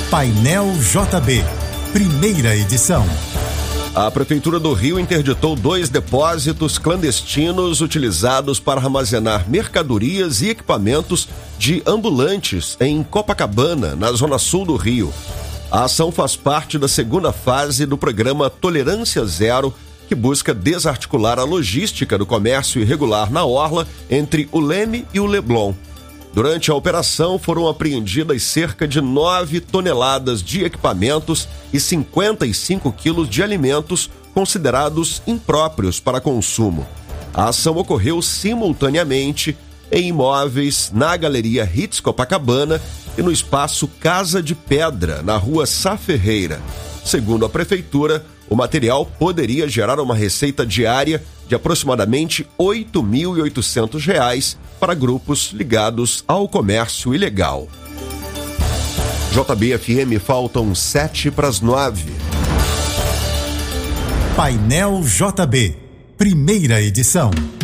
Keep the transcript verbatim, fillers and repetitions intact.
Painel J B, primeira edição. A Prefeitura do Rio interditou dois depósitos clandestinos utilizados para armazenar mercadorias e equipamentos de ambulantes em Copacabana, na zona sul do Rio. A ação faz parte da segunda fase do programa Tolerância Zero, que busca desarticular a logística do comércio irregular na orla entre o Leme e o Leblon. Durante a operação foram apreendidas cerca de nove toneladas de equipamentos e cinquenta e cinco quilos de alimentos considerados impróprios para consumo. A ação ocorreu simultaneamente em imóveis na Galeria Hits Copacabana e no espaço Casa de Pedra, na rua Sá Ferreira. Segundo a Prefeitura, o material poderia gerar uma receita diária de aproximadamente oito mil e oitocentos reais para grupos ligados ao comércio ilegal. J B F M, faltam sete para as nove. Painel J B, primeira edição.